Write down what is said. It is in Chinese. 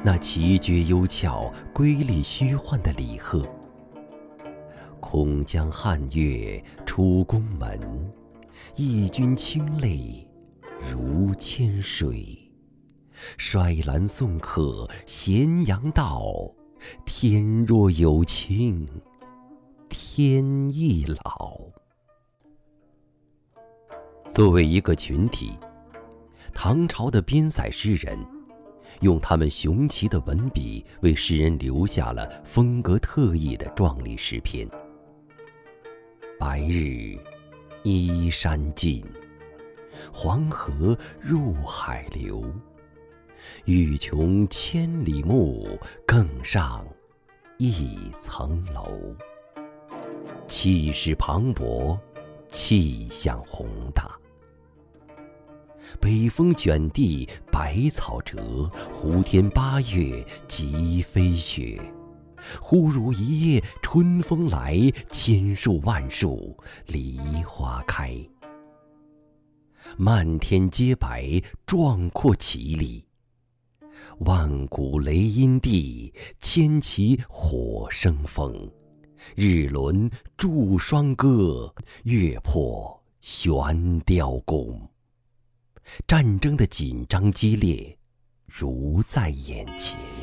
那奇绝幽峭、瑰丽虚幻的礼鹤。空江汉月出宫门，义军清泪如千水。衰兰送客咸阳道，天若有情天亦老。作为一个群体，唐朝的边塞诗人用他们雄奇的文笔为世人留下了风格特异的壮丽诗篇。白日依山尽，黄河入海流。欲穷千里目，更上一层楼。气势磅礴，气象宏大。北风卷地百草折，胡天八月即飞雪。忽如一夜春风来，千树万树梨花开。漫天皆白，壮阔绮丽。万古雷音地，千骑火生风。日轮祝双歌，月破悬雕弓。战争的紧张激烈，如在眼前。